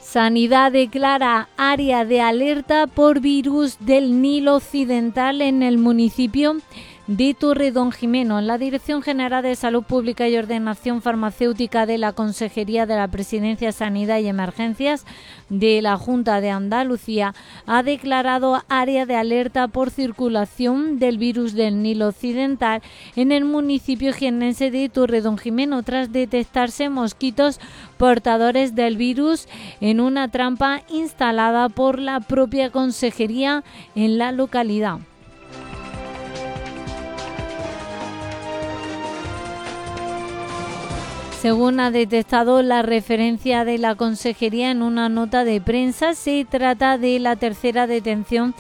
Sanidad declara área de alerta por virus del Nilo Occidental en el municipio de Torredonjimeno. La Dirección General de Salud Pública y Ordenación Farmacéutica de la Consejería de la Presidencia, Sanidad y Emergencias de la Junta de Andalucía ha declarado área de alerta por circulación del virus del Nilo Occidental en el municipio jiennense de Torredonjimeno tras detectarse mosquitos portadores del virus en una trampa instalada por la propia consejería en la localidad. Según ha detectado la referencia de la consejería en una nota de prensa, se trata de la tercera detección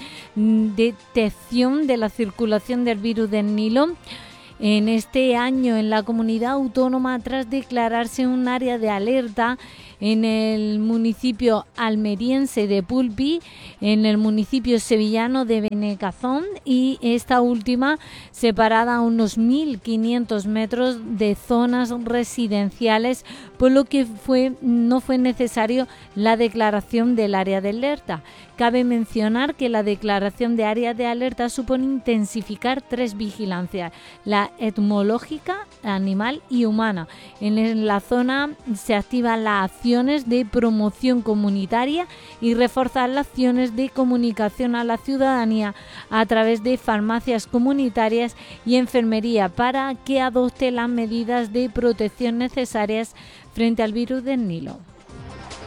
de la circulación del virus del Nilo en este año en la comunidad autónoma tras declararse un área de alerta en el municipio almeriense de Pulpí, en el municipio sevillano de Benecazón y esta última separada a unos 1.500 metros de zonas residenciales, por lo que no fue necesario la declaración del área de alerta. Cabe mencionar que la declaración de área de alerta supone intensificar 3 vigilancias, la entomológica, animal y humana. En la zona se activan las acciones de promoción comunitaria y reforzar las acciones de comunicación a la ciudadanía a través de farmacias comunitarias y enfermería para que adopte las medidas de protección necesarias frente al virus del Nilo.